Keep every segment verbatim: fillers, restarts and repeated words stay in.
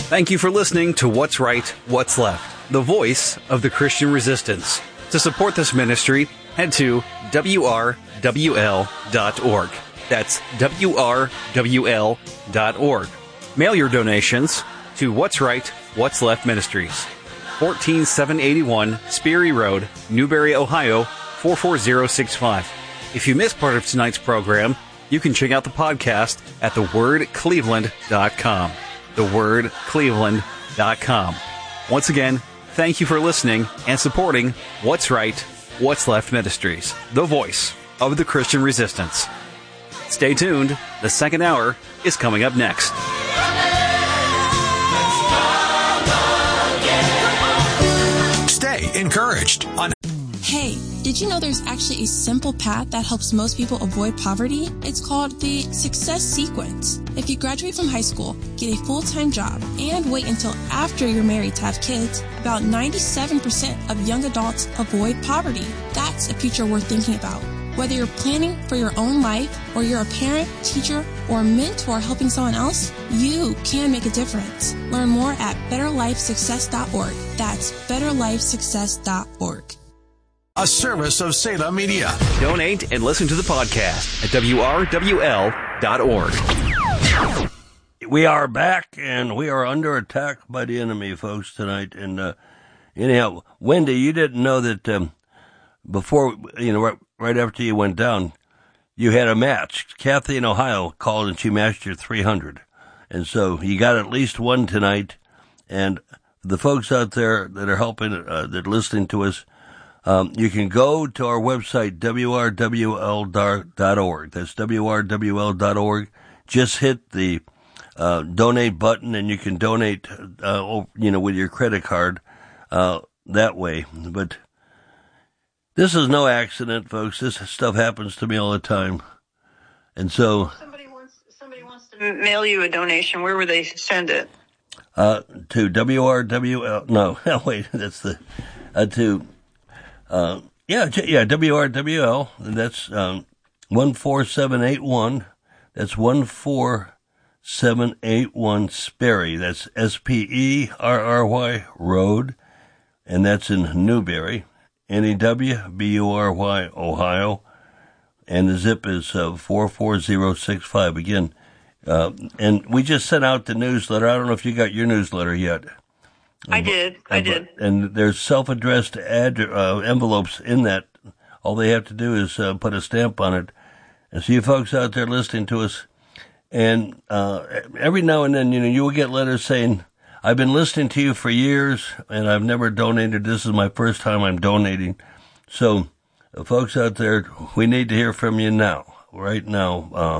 Thank you for listening to What's Right, What's Left, the voice of the Christian resistance. To support this ministry, head to W R W L dot org. That's W R W L dot org. Mail your donations to What's Right, What's Left Ministries, fourteen seven eighty-one Sperry Road, Newberry, Ohio, four four zero six five. If you missed part of tonight's program, you can check out the podcast at the word cleveland dot com. the word cleveland dot com. Once again, thank you for listening and supporting What's Right, What's Left Ministries, the voice of the Christian resistance. Stay tuned. The second hour is coming up next. Stay encouraged on. Hey, did you know there's actually a simple path that helps most people avoid poverty? It's called the Success Sequence. If you graduate from high school, get a full-time job, and wait until after you're married to have kids, about ninety-seven percent of young adults avoid poverty. That's a future worth thinking about. Whether you're planning for your own life, or you're a parent, teacher, or mentor helping someone else, you can make a difference. Learn more at better life success dot org. That's better life success dot org. A service of Salem Media. Donate and listen to the podcast at W R W L dot org. We are back, and we are under attack by the enemy, folks, tonight. And uh, anyhow, Wendy, you didn't know that um, before, you know, right, right after you went down, you had a match. Kathy in Ohio called, and she matched your three hundred. And so you got at least one tonight. And the folks out there that are helping, uh, that are listening to us, Um, you can go to our website, W R W L dot org. That's W R W L dot org. Just hit the uh, donate button, and you can donate, uh, you know, with your credit card uh, that way. But this is no accident, folks. This stuff happens to me all the time. And so somebody wants somebody wants to mail you a donation. Where would they send it? Uh, to W R W L. No, wait, that's the uh, to. Uh, yeah, yeah, W R W L, that's, um, one four seven eight one, that's one four seven eight one Sperry, that's S P E R R Y Road, and that's in Newberry, N E W B U R Y, Ohio, and the zip is, uh, four four zero six five, again, uh, and we just sent out the newsletter. I don't know if you got your newsletter yet. I did. I did. And there's self-addressed ad, uh, envelopes in that. All they have to do is uh, put a stamp on it. And so you folks out there listening to us, and uh, every now and then, you know, you will get letters saying, I've been listening to you for years, and I've never donated. This is my first time I'm donating. So, uh, folks out there, we need to hear from you now, right now. Uh,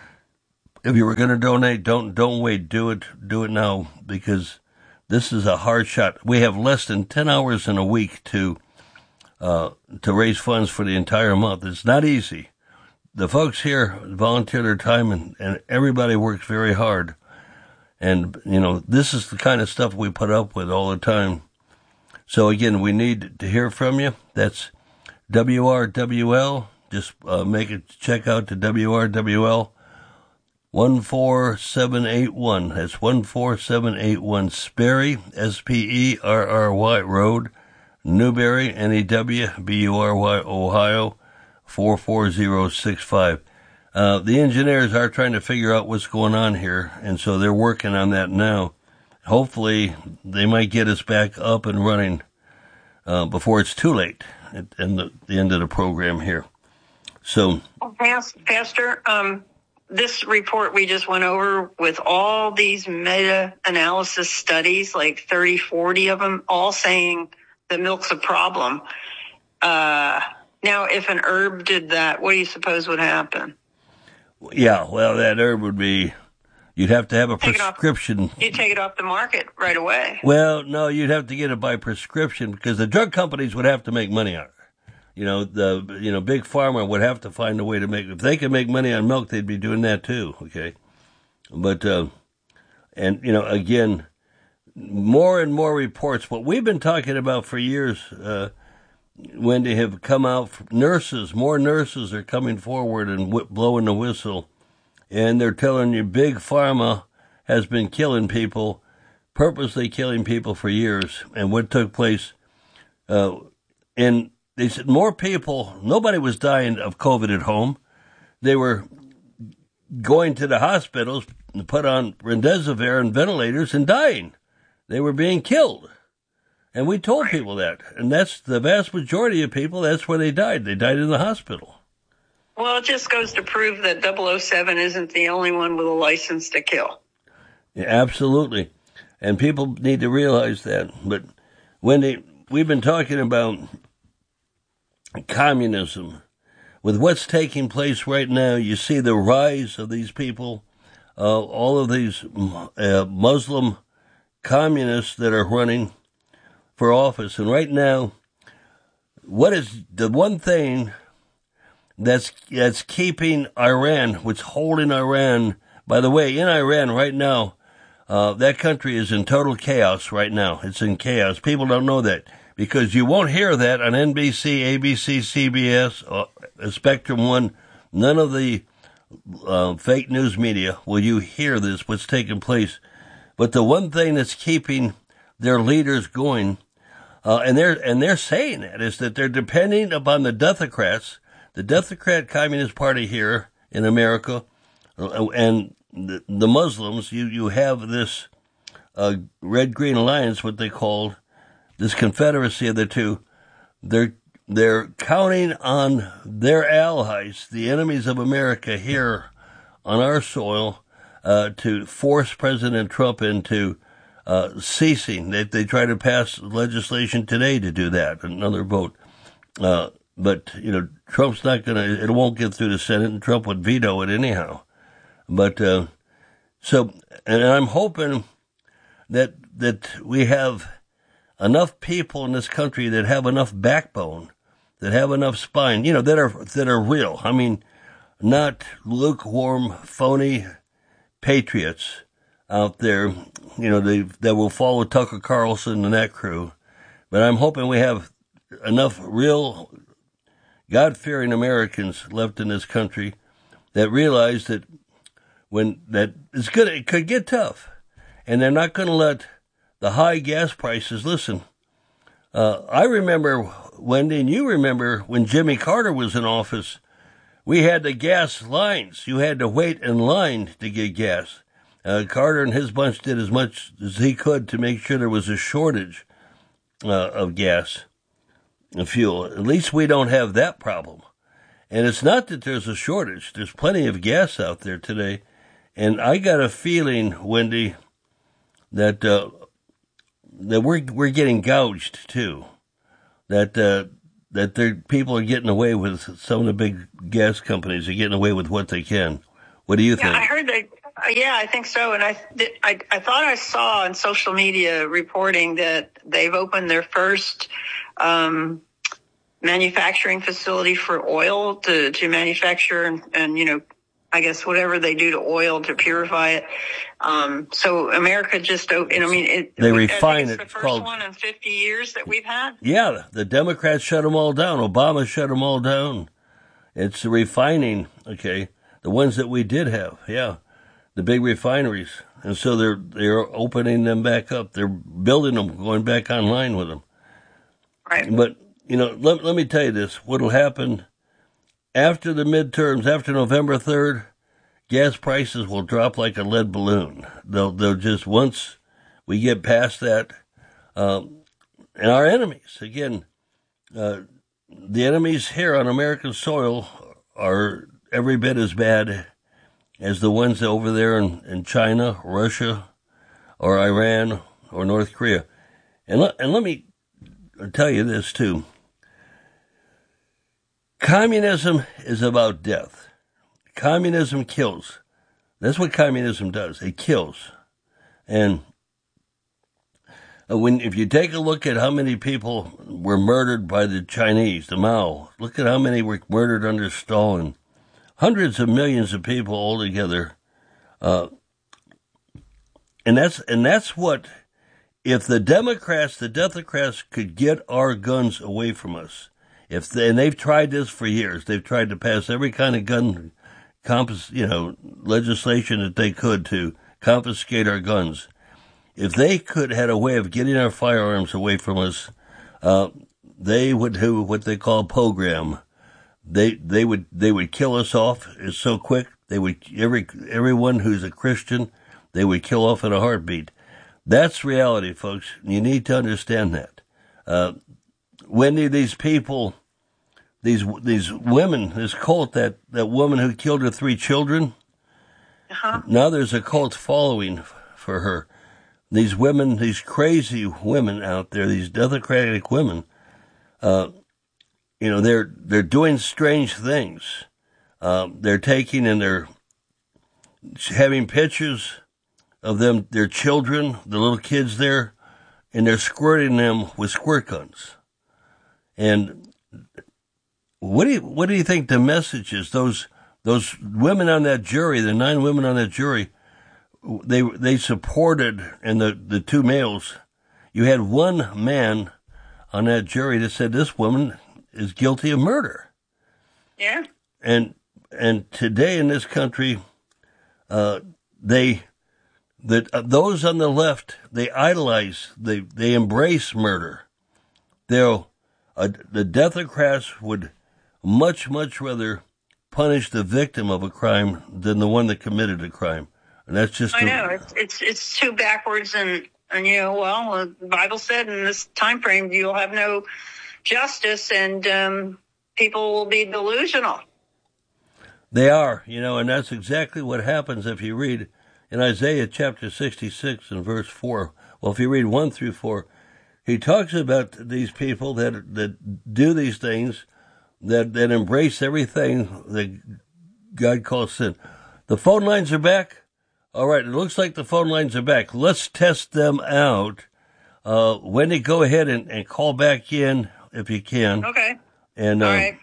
if you were going to donate, don't don't wait. Do it. Do it now, because this is a hard shot. We have less than ten hours in a week to uh, to raise funds for the entire month. It's not easy. The folks here volunteer their time, and, and everybody works very hard. And, you know, this is the kind of stuff we put up with all the time. So, again, we need to hear from you. That's W R W L. Just uh, make a check out to W R W L. one four seven eight one. That's one four seven eight one Sperry, S P E R R Y Road, Newberry, N E W B U R Y, Ohio, four four zero six five. Uh, the engineers are trying to figure out what's going on here, and so they're working on that now. Hopefully, they might get us back up and running uh, before it's too late at, at the, the end of the program here. So, oh, Pastor, um, this report we just went over with all these meta-analysis studies, like thirty, forty of them, all saying that milk's a problem. Uh, now, if an herb did that, what do you suppose would happen? Yeah, well, that herb would be, you'd have to have a take prescription. You'd take it off the market right away. Well, no, you'd have to get it by prescription, because the drug companies would have to make money on it. You know, the, you know, Big Pharma would have to find a way to make, if they could make money on milk, they'd be doing that too, okay? But, uh, and, you know, again, more and more reports, what we've been talking about for years, uh, when they have come out, nurses, more nurses are coming forward and w- blowing the whistle, and they're telling you Big Pharma has been killing people purposely killing people for years. And what took place, uh, and they said more people, nobody was dying of COVID at home. They were going to the hospitals and put on remdesivir and ventilators and dying. They were being killed. And we told people that. And that's the vast majority of people, that's where they died. They died in the hospital. Well, it just goes to prove that double oh seven isn't the only one with a license to kill. Yeah, absolutely. And people need to realize that. But Wendy, we've been talking about communism. With what's taking place right now, you see the rise of these people, uh, all of these uh, Muslim communists that are running for office. And right now, what is the one thing that's that's keeping Iran, what's holding Iran? By the way, in Iran right now, uh, that country is in total chaos right now. It's in chaos. People don't know that because you won't hear that on N B C, A B C, C B S, uh, Spectrum One. None of the uh, fake news media will you hear this, what's taking place. But the one thing that's keeping their leaders going, uh, and they're and they're saying that, is that they're depending upon the Democrats, the Democrat Communist Party here in America, uh, and the, the Muslims. You you have this uh, Red-Green Alliance, what they called this confederacy of the two. They're they're counting on their allies, the enemies of America here on our soil, uh, to force President Trump into uh, ceasing. They they try to pass legislation today to do that, another vote. Uh, but you know, Trump's not gonna. It won't get through the Senate, and Trump would veto it anyhow. But uh, so, and I'm hoping that that we have enough people in this country that have enough backbone, that have enough spine, you know, that are that are real. I mean, not lukewarm, phony patriots out there, you know, they, that will follow Tucker Carlson and that crew. But I'm hoping we have enough real God-fearing Americans left in this country that realize that when that it's good, it could get tough, and they're not going to let the high gas prices. Listen, uh, I remember, Wendy, and you remember when Jimmy Carter was in office, we had the gas lines. You had to wait in line to get gas. Uh, Carter and his bunch did as much as he could to make sure there was a shortage uh, of gas and fuel. At least we don't have that problem. And it's not that there's a shortage. There's plenty of gas out there today. And I got a feeling, Wendy, that uh, that we're we're getting gouged too. That uh, that there people are getting away with, some of the big gas companies are getting away with what they can. What do you think? Yeah, I heard that. Uh, yeah, I think so. And I, I I thought I saw on social media reporting that they've opened their first um, manufacturing facility for oil to to manufacture and, and you know. I guess whatever they do to oil to purify it. Um, so America just, and I mean, it, they refine it's it. the first called, one in fifty years that we've had. Yeah, the Democrats shut them all down. Obama shut them all down. It's the refining, okay, the ones that we did have, yeah, the big refineries, and so they're they're opening them back up. They're building them, going back online with them. Right. But you know, let let me tell you this: what'll happen after the midterms, after November third, gas prices will drop like a lead balloon. They'll, they'll just, once we get past that, um, and our enemies, again, uh, the enemies here on American soil are every bit as bad as the ones over there in, in China, Russia, or Iran, or North Korea. And let, and let me tell you this, too. Communism is about death. Communism kills. That's what communism does. It kills. And when if you take a look at how many people were murdered by the Chinese, the Mao, look at how many were murdered under Stalin. Hundreds of millions of people altogether. Uh, and that's and that's what, if the Democrats, the Democrats could get our guns away from us. If they, and they've tried this for years. They've tried to pass every kind of gun, compos, you know, legislation that they could to confiscate our guns. if they could had a way of getting our firearms away from us, uh, they would do what they call a pogrom. They they would they would kill us off so quick. They would every everyone who's a Christian, they would kill off in a heartbeat. That's reality, folks. You need to understand that. Uh, Wendy, these people, these these women, this cult, that, that woman who killed her three children, uh-huh. Now there's a cult following for her. These women, these crazy women out there, these democratic women, uh, you know, they're they're doing strange things. Uh, they're taking and they're having pictures of them, their children, the little kids there, and they're squirting them with squirt guns. And what do you what do you think the message is? Those those women on that jury, the nine women on that jury, they they supported, and the, the two males. You had one man on that jury that said this woman is guilty of murder. Yeah. And and today in this country, uh, they that uh, those on the left, they idolize, they they embrace murder. They'll uh, the Democrats would much much rather punish the victim of a crime than the one that committed a crime, and that's just. I know it's it's it's too backwards, and and you know, well, uh, the Bible said in this time frame you'll have no justice, and um, people will be delusional. They are, you know, and that's exactly what happens if you read in Isaiah chapter sixty-six and verse four. Well, if you read one through four, he talks about these people that that do these things, that, that embrace everything that God calls sin. The phone lines are back. All right, it looks like the phone lines are back. Let's test them out. Uh, Wendy, go ahead and, and call back in if you can. Okay. And, uh, all right.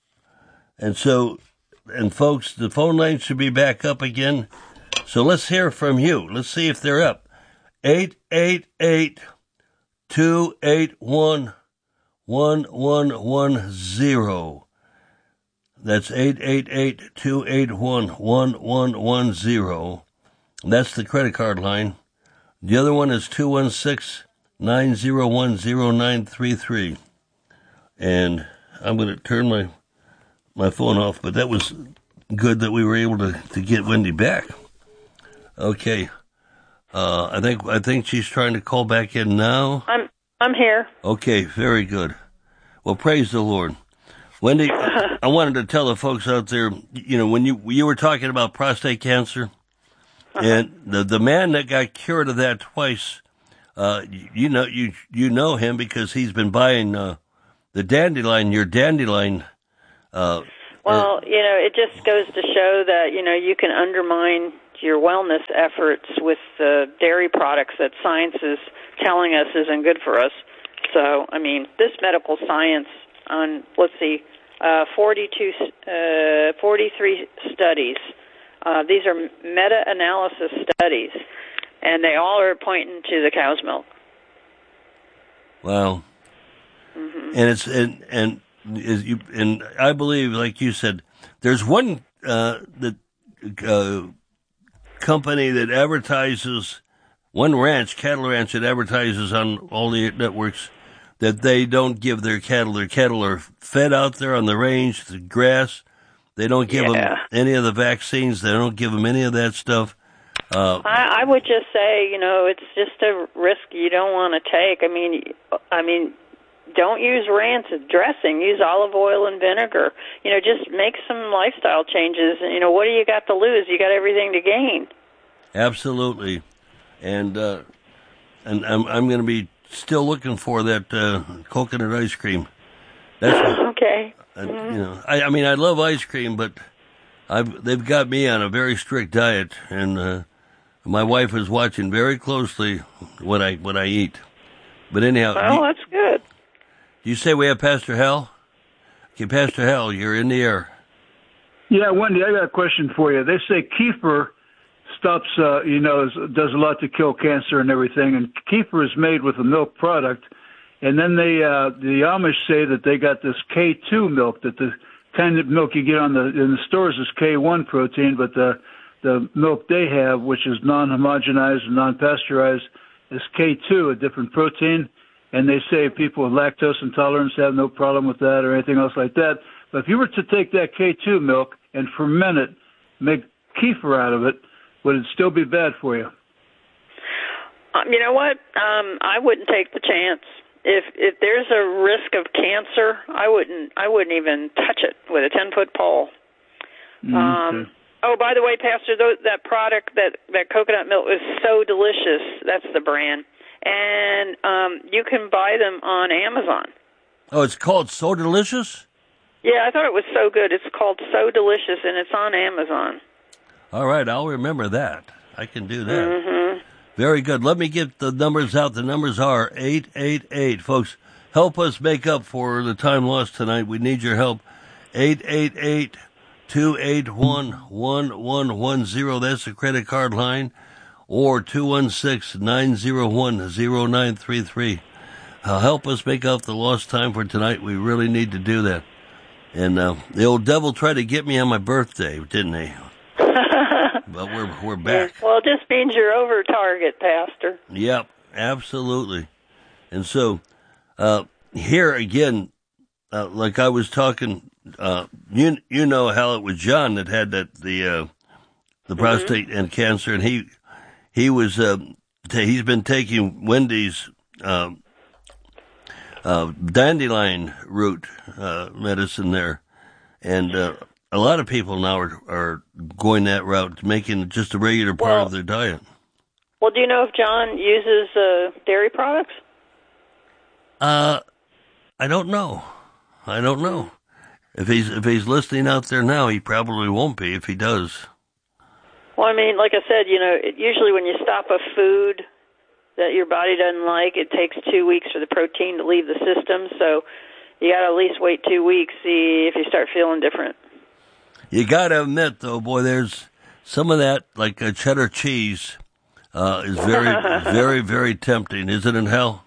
And so, and folks, the phone lines should be back up again. So let's hear from you. Let's see if they're up. eight eight eight, two eight one, one one one zero. That's eight eight eight, two eight one, one one one zero. That's the credit card line. The other one is two one six, nine zero one, zero nine three three. And I'm going to turn my my phone off, but that was good that we were able to, to get Wendy back. Okay. Uh, I think I think she's trying to call back in now. I'm I'm here. Okay, very good. Well, praise the Lord. Wendy, I wanted to tell the folks out there, you know, when you you were talking about prostate cancer, and the the man that got cured of that twice, uh, you know you you know him because he's been buying uh, the dandelion, your dandelion. Uh, well, you know, it just goes to show that, you know, you can undermine your wellness efforts with uh, dairy products that science is telling us isn't good for us. So, I mean, this medical science on, let's see, uh, forty-two, uh, forty-three studies. Uh, these are meta-analysis studies, and they all are pointing to the cow's milk. Wow. Mm-hmm. And it's and and is you and I believe, like you said, there's one uh, that uh, company that advertises, one ranch, cattle ranch that advertises on all the networks that they don't give their cattle. Their cattle are fed out there on the range, the grass. They don't give yeah. them any of the vaccines. They don't give them any of that stuff. Uh, I, I would just say, you know, it's just a risk you don't want to take. I mean, I mean, don't use rancid dressing. Use olive oil and vinegar. You know, just make some lifestyle changes. You know, what do you got to lose? You got everything to gain. Absolutely, and uh, and I'm I'm going to be still looking for that uh, coconut ice cream. That's okay. I, mm-hmm. You know, I, I mean, I love ice cream, but I've they've got me on a very strict diet, and uh, my wife is watching very closely what I what I eat. But anyhow, well, you, that's good. You say we have Pastor Hal? Okay, Pastor Hal, you're in the air. Yeah, Wendy, I got a question for you. They say kefir stops, uh, you know, does a lot to kill cancer and everything, and kefir is made with a milk product. And then they, uh, the Amish say that they got this K two milk, that the kind of milk you get on the in the stores is K one protein, but the the milk they have, which is non-homogenized and non-pasteurized, is K two, a different protein, and they say people with lactose intolerance have no problem with that or anything else like that. But if you were to take that K two milk and ferment it, make kefir out of it, would it still be bad for you? Um, you know what? Um, I wouldn't take the chance. If if there's a risk of cancer, I wouldn't I wouldn't even touch it with a ten foot pole. Mm-hmm. Um, oh, by the way, Pastor, th- that product, that, that coconut milk is so delicious. That's the brand. And um, you can buy them on Amazon. Oh, it's called So Delicious? Yeah, I thought it was so good. It's called So Delicious, and it's on Amazon. All right, I'll remember that. I can do that. Mm-hmm. Very good. Let me get the numbers out. The numbers are eight eight eight. Folks, help us make up for the time lost tonight. We need your help. eight eight eight, two eight one, one one one zero. That's the credit card line. Or two one six, nine zero one, zero nine three three. Uh, help us make up the lost time for tonight. We really need to do that. And uh, the old devil tried to get me on my birthday, didn't he? But we're we're back. Well, it just means you're over target, Pastor. Yep, absolutely. And so uh, here again, uh, like I was talking, uh, you you know how it was John that had that the uh, the prostate mm-hmm. and cancer, and he he was uh, t- he's been taking Wendy's uh, uh, dandelion root uh, medicine there, and. Uh, A lot of people now are, are going that route, making it just a regular part well, of their diet. Well, do you know if John uses uh, dairy products? Uh, I don't know. I don't know. If he's if he's listening out there now, he probably won't be if he does. Well, I mean, like I said, you know, it, usually when you stop a food that your body doesn't like, it takes two weeks for the protein to leave the system. So you got to at least wait two weeks, see if you start feeling different. You got to admit, though, boy, there's some of that, like a cheddar cheese, uh, is very, very, very tempting, isn't it, Hal?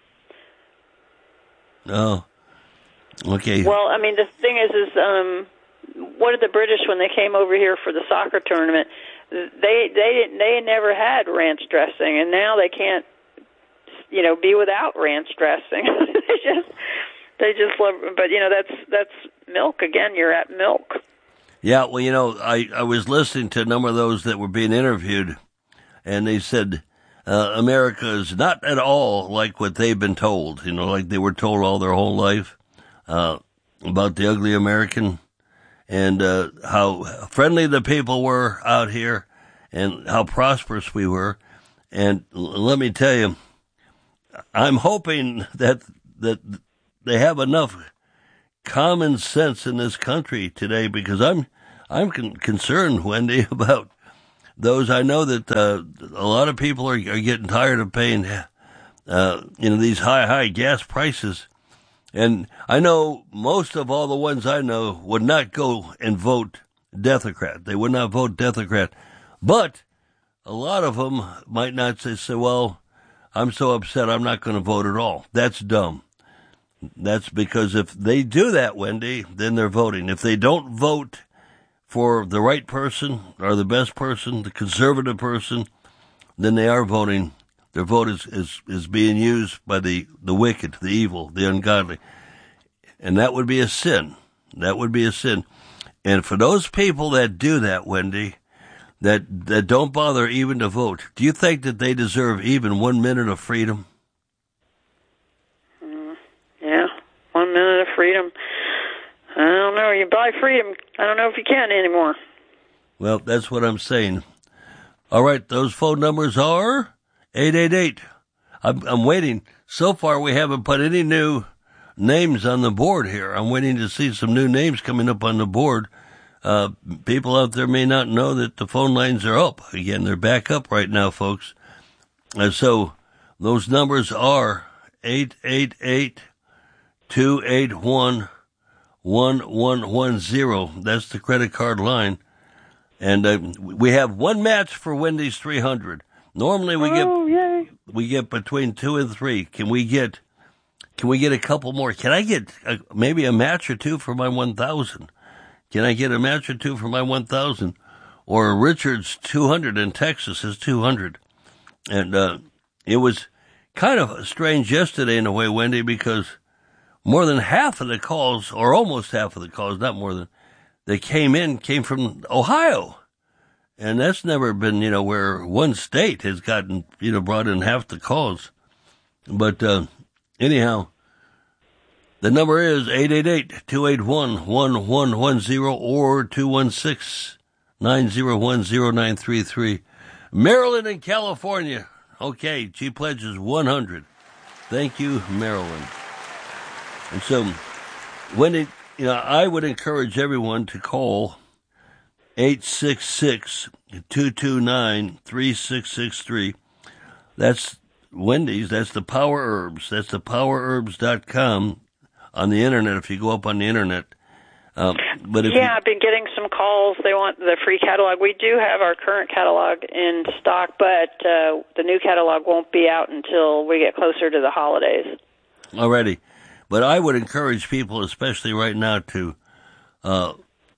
Oh, okay. Well, I mean, the thing is, is um, what did the British, when they came over here for the soccer tournament, they they didn't they never had ranch dressing, and now they can't, you know, be without ranch dressing. they just they just love, but you know, that's that's milk again. You're at milk. Yeah, well, you know, I, I was listening to a number of those that were being interviewed, and they said uh, America is not at all like what they've been told, you know, like they were told all their whole life uh, about the ugly American and uh, how friendly the people were out here and how prosperous we were. And let me tell you, I'm hoping that that they have enough common sense in this country today, because I'm I'm con- concerned, Wendy, about those. I know that uh, a lot of people are, are getting tired of paying, uh, you know, these high high gas prices, and I know most of all the ones I know would not go and vote Democrat. They would not vote Democrat, but a lot of them might not say, say "Well, I'm so upset, I'm not going to vote at all." That's dumb. That's because if they do that, Wendy, then they're voting. If they don't vote for the right person or the best person, the conservative person, then they are voting. Their vote is, is, is being used by the, the wicked, the evil, the ungodly. And that would be a sin. That would be a sin. And for those people that do that, Wendy, that, that don't bother even to vote, do you think that they deserve even one minute of freedom? One minute of freedom. I don't know. You buy freedom. I don't know if you can anymore. Well, that's what I'm saying. All right, those phone numbers are eight eight eight. I'm, I'm waiting. So far, we haven't put any new names on the board here. I'm waiting to see some new names coming up on the board. Uh, people out there may not know that the phone lines are up. Again, they're back up right now, folks. And so those numbers are eight eight eight, two eight one, one one one zero. That's the credit card line. And uh, we have one match for Wendy's three hundred. Normally we oh, get yay. we get between two and three. Can we get can we get a couple more? Can I get a, maybe a match or two for my one thousand? Can I get a match or two for my one thousand? Or Richard's two hundred in Texas is two hundred. And uh, it was kind of strange yesterday in a way, Wendy, because more than half of the calls, or almost half of the calls, not more than, that came in, came from Ohio. And that's never been, you know, where one state has gotten, you know, brought in half the calls. But uh, anyhow, the number is eight eight eight, two eight one, one one one zero or two one six, nine zero one, zero nine three three. Maryland and California. Okay, she pledges one hundred. Thank you, Maryland. And so, when it, you know, I would encourage everyone to call eight six six, two two nine, three six six three. That's Wendy's. That's the Power Herbs. That's the power herbs dot com on the internet, if you go up on the internet. Um, but if yeah, you, I've been getting some calls. They want the free catalog. We do have our current catalog in stock, but uh, the new catalog won't be out until we get closer to the holidays. Already. But I would encourage people, especially right now, to uh,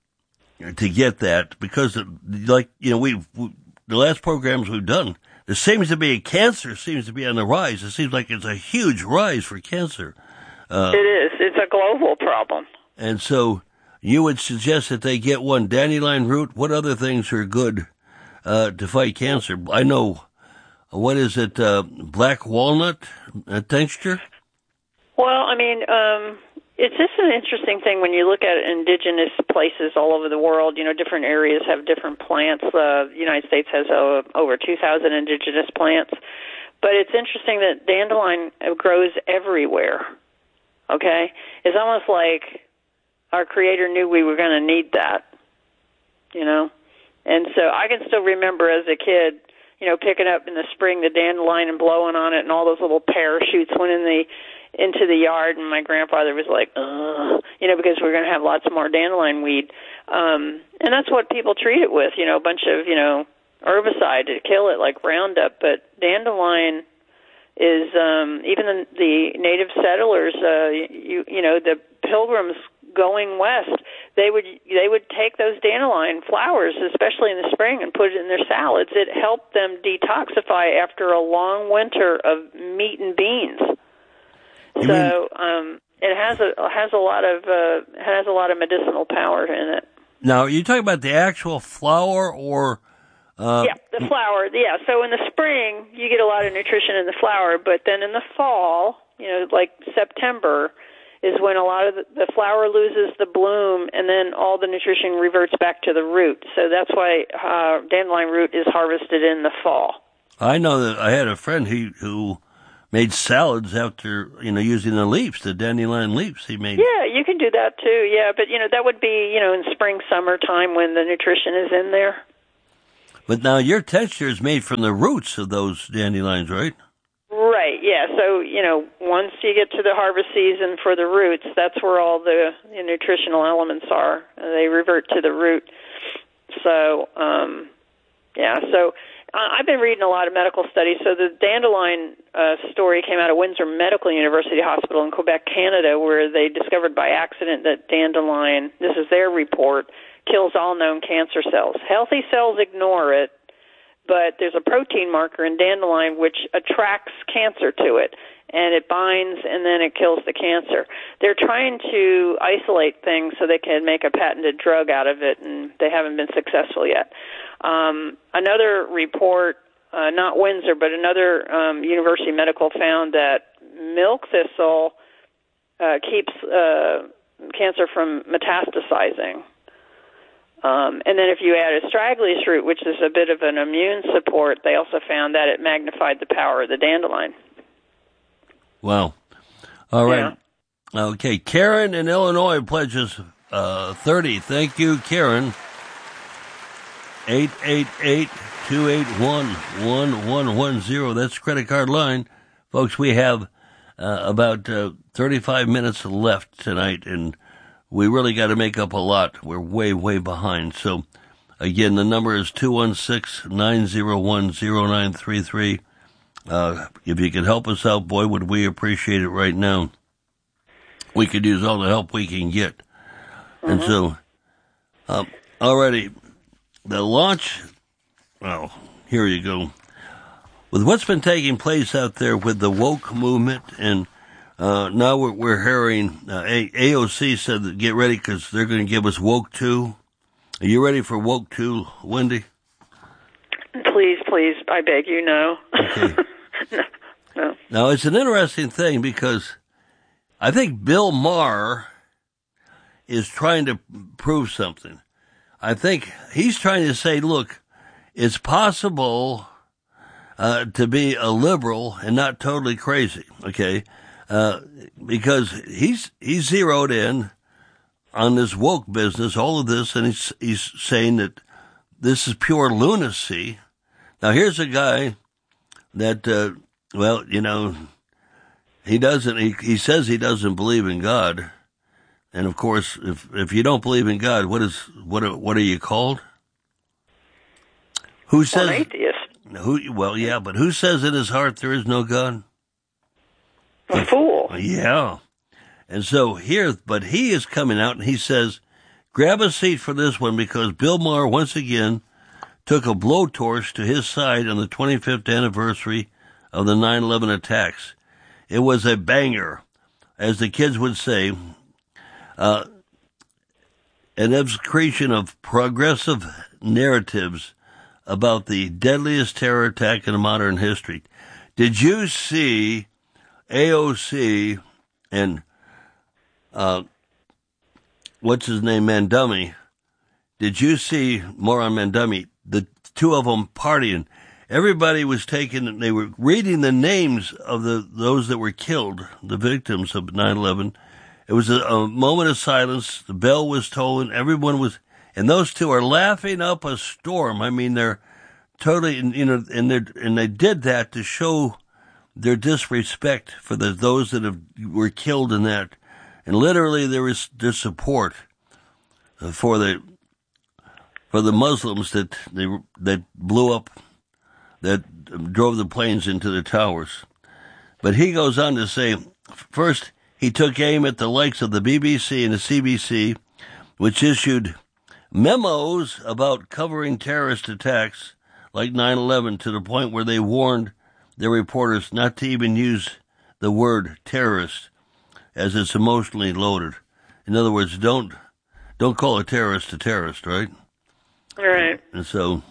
to get that, because, like, you know, we've, we, the last programs we've done, there seems to be, cancer seems to be on the rise. It seems like it's a huge rise for cancer. Uh, it is. It's a global problem. And so you would suggest that they get one dandelion root. What other things are good uh, to fight cancer? I know, what is it, uh, black walnut uh, tincture? Well, I mean, um, it's just an interesting thing when you look at indigenous places all over the world. You know, different areas have different plants. Uh, the United States has uh, over two thousand indigenous plants. But it's interesting that dandelion grows everywhere, okay? It's almost like our Creator knew we were going to need that, you know? And so I can still remember as a kid, you know, picking up in the spring the dandelion and blowing on it, and all those little parachutes went in the into the yard, and my grandfather was like, ugh, you know, because we're going to have lots more dandelion weed. Um, and that's what people treat it with, you know, a bunch of, you know, herbicide to kill it, like Roundup. But dandelion is, um, even the, the native settlers, uh, you, you know, the pilgrims going west, they would they would take those dandelion flowers, especially in the spring, and put it in their salads. It helped them detoxify after a long winter of meat and beans. You so um, it has a has a lot of uh, has a lot of medicinal power in it. Now, are you talking about the actual flower, or? Uh, yeah, the flower. Yeah. So in the spring, you get a lot of nutrition in the flower, but then in the fall, you know, like September, is when a lot of the, the flower loses the bloom, and then all the nutrition reverts back to the root. So that's why uh, dandelion root is harvested in the fall. I know that I had a friend who who. made salads after, you know, using the leaves, the dandelion leaves he made. Yeah, you can do that too, yeah. But, you know, that would be, you know, in spring, summertime when the nutrition is in there. But now your texture is made from the roots of those dandelions, right? Right, yeah. So, you know, once you get to the harvest season for the roots, that's where all the, the nutritional elements are. They revert to the root. So, um, yeah, so... I've been reading a lot of medical studies. So the dandelion uh, story came out of Windsor Medical University Hospital in Quebec, Canada, where they discovered by accident that dandelion, this is their report, kills all known cancer cells. Healthy cells ignore it, but there's a protein marker in dandelion which attracts cancer to it, and it binds and then it kills the cancer. They're trying to isolate things so they can make a patented drug out of it, and they haven't been successful yet. Um, another report, uh, not Windsor, but another um, university medical found that milk thistle uh, keeps uh, cancer from metastasizing. Um, and then if you add astragalus root, which is a bit of an immune support, they also found that it magnified the power of the dandelion. Wow. All right. Yeah. Okay. Karen in Illinois pledges uh, thirty. Thank you, Karen. eight eight eight, two eight one, one one one zero. That's credit card line. Folks, we have uh, about uh, thirty-five minutes left tonight, and we really got to make up a lot. We're way, way behind. So, again, the number is two one six, nine zero one, zero nine three three. Uh, if you could help us out, boy, would we appreciate it right now. We could use all the help we can get. Mm-hmm. And so, um, already, the launch, well, here you go. with what's been taking place out there with the woke movement, and uh, now we're, we're hearing uh, A O C said that get ready because they're going to give us woke two. Are you ready for woke two, Wendy? Please, please, I beg you, no. Okay. no, no. Now, it's an interesting thing because I think Bill Maher is trying to prove something. I think he's trying to say, look, it's possible uh, to be a liberal and not totally crazy, okay? Uh, because he's he's zeroed in on this woke business, all of this, and he's he's saying that this is pure lunacy. Now, here's a guy that, uh, well, you know, he doesn't, he, he says he doesn't believe in God. And of course, if, if you don't believe in God, what is, what are, what are you called? Who says, well, an atheist. Who, well, yeah, but who says in his heart there is no God? A fool. Yeah. And so here, but he is coming out and he says, grab a seat for this one because Bill Maher once again took a blowtorch to his side on the twenty-fifth anniversary of the nine eleven attacks. It was a banger, as the kids would say, uh, an execution of progressive narratives about the deadliest terror attack in modern history. Did you see A O C and uh, what's his name, Mandumi? Did you see more on Mandumi? The two of them partying. Everybody was taking, they were reading the names of the those that were killed, the victims of nine eleven. It was a, a moment of silence. The bell was tolling. Everyone was, and those two are laughing up a storm. I mean, they're totally, you know, and they and they did that to show their disrespect for the those that have, were killed in that, and literally there was their support for the for the Muslims that they that blew up, that drove the planes into the towers. But he goes on to say, first, he took aim at the likes of the B B C and the C B C, which issued memos about covering terrorist attacks like nine eleven to the point where they warned their reporters not to even use the word terrorist as it's emotionally loaded. In other words, don't don't call a terrorist a terrorist, right? All right. And so,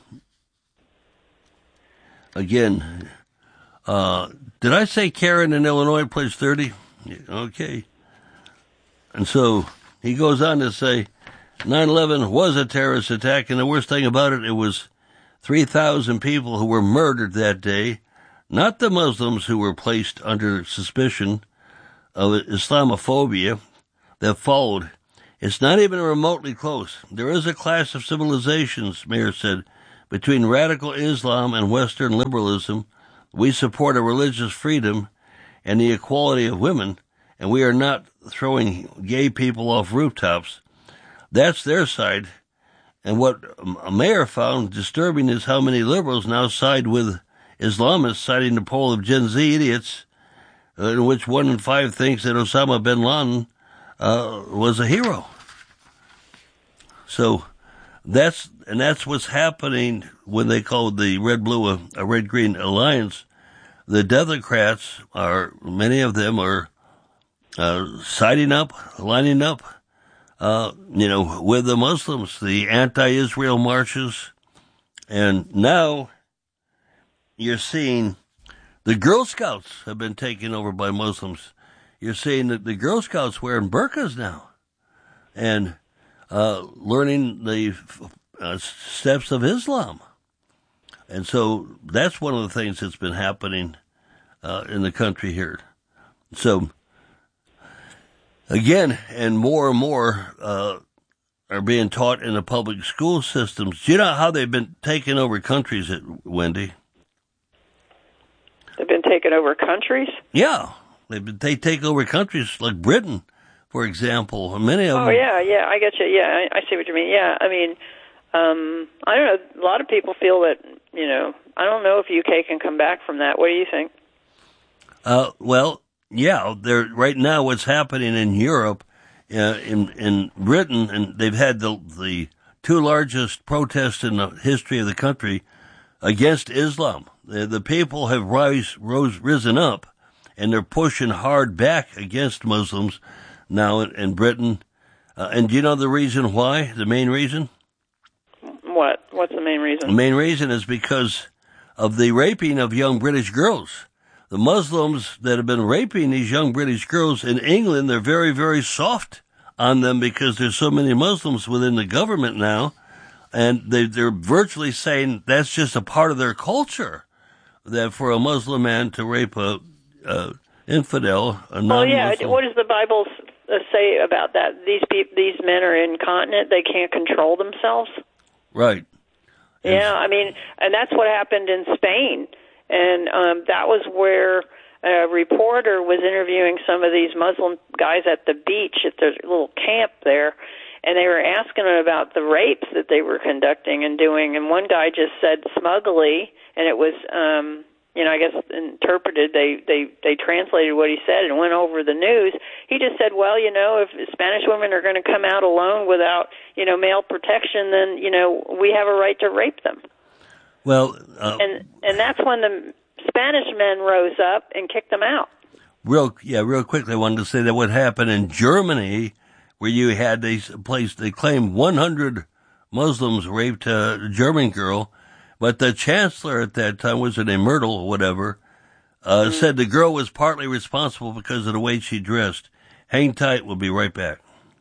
again, uh, did I say Karen in Illinois plays thirty? Yeah, okay. And so he goes on to say, nine eleven was a terrorist attack, and the worst thing about it, it was three thousand people who were murdered that day, not the Muslims who were placed under suspicion of Islamophobia that followed. It's not even remotely close. There is a clash of civilizations, Mayer said, between radical Islam and Western liberalism. We support a religious freedom and the equality of women, and we are not throwing gay people off rooftops. That's their side. And what Mayer found disturbing is how many liberals now side with Islamists, citing the poll of Gen Z idiots, uh, in which one in five thinks that Osama bin Laden uh, was a hero. So that's and that's what's happening when they call the red blue a, a red green alliance. The Democrats are many of them are uh, siding up, lining up, uh, you know, with the Muslims, the anti-Israel marches, and now you're seeing the Girl Scouts have been taken over by Muslims. You're seeing that the Girl Scouts wearing burqas now and uh, learning the uh, steps of Islam. And so that's one of the things that's been happening uh, in the country here. So, again, and more and more uh, are being taught in the public school systems. Do you know how they've been taking over countries, Wendy? They've been taking over countries? Yeah. They've been, they take over countries like Britain, for example. Many of oh, them. Oh, yeah, yeah, I get you. Yeah, I, I see what you mean. Yeah, I mean, um, I don't know. A lot of people feel that, you know, I don't know if U K can come back from that. What do you think? Uh, well, yeah, they're, right now what's happening in Europe, uh, in in Britain, and they've had the the two largest protests in the history of the country against Islam. the, the people have rise, rose, risen up, and they're pushing hard back against Muslims now in, in Britain. Uh, and do you know the reason why? The main reason? What? What's the main reason? The main reason is because of the raping of young British girls. The Muslims that have been raping these young British girls in England, they're very, very soft on them because there's so many Muslims within the government now. And they, they're virtually saying that's just a part of their culture, that for a Muslim man to rape a, a infidel, a non-Muslim. Well, yeah. What does the Bible say about that? These pe- these men are incontinent; they can't control themselves. Right. Yeah, I mean, and that's what happened in Spain, and um, that was where a reporter was interviewing some of these Muslim guys at the beach at their little camp there. And they were asking him about the rapes that they were conducting and doing. And one guy just said smugly, and it was, um, you know, I guess interpreted, they, they, they translated what he said and went over the news. He just said, well, you know, if Spanish women are going to come out alone without, you know, male protection, then, you know, we have a right to rape them. Well, uh, and and that's when the Spanish men rose up and kicked them out. Real, yeah, real quickly, I wanted to say that what happened in Germany, where you had a place, they claimed one hundred Muslims raped a German girl, but the chancellor at that time, was it a Myrtle or whatever, uh, mm-hmm. said the girl was partly responsible because of the way she dressed. Hang tight, we'll be right back.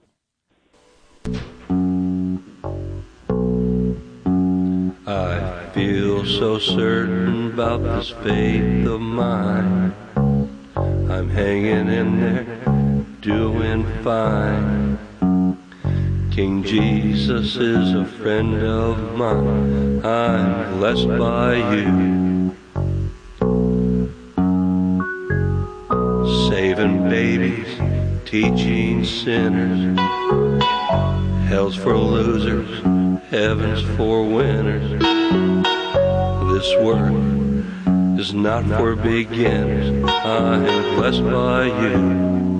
I feel so certain about this faith of mine. I'm hanging in there, doing fine. King Jesus is a friend of mine. I'm blessed by you. Saving babies, teaching sinners. Hell's for losers, heaven's for winners. This work is not for beginners. I'm blessed by you.